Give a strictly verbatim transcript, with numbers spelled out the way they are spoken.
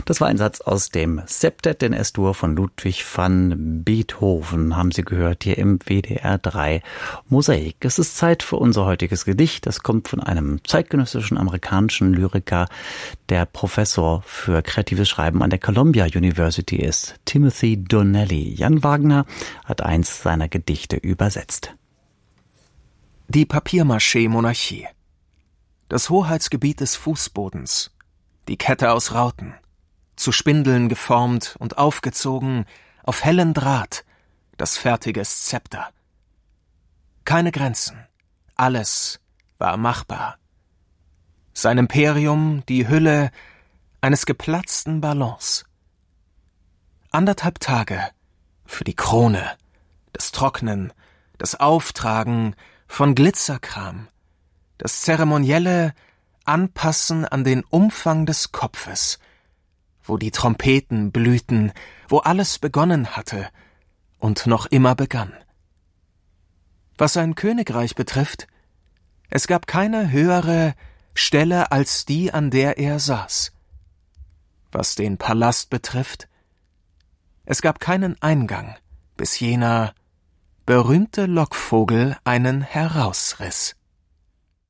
Das war ein Satz aus dem Septet, den S-Dur von Ludwig van Beethoven, haben Sie gehört, hier im W D R drei Mosaik. Es ist Zeit für unser heutiges Gedicht. Das kommt von einem zeitgenössischen amerikanischen Lyriker, der Professor für kreatives Schreiben an der Columbia University ist, Timothy Donnelly. Jan Wagner hat eins seiner Gedichte übersetzt. Die Papier-Maché-Monarchie. Das Hoheitsgebiet des Fußbodens. Die Kette aus Rauten. Zu Spindeln geformt und aufgezogen, auf hellen Draht, das fertige Szepter. Keine Grenzen, alles war machbar. Sein Imperium die Hülle eines geplatzten Ballons. Anderthalb Tage für die Krone, das Trocknen, das Auftragen von Glitzerkram, das zeremonielle Anpassen an den Umfang des Kopfes, wo die Trompeten blühten, wo alles begonnen hatte und noch immer begann. Was sein Königreich betrifft, es gab keine höhere Stelle als die, an der er saß. Was den Palast betrifft, es gab keinen Eingang, bis jener berühmte Lockvogel einen herausriss.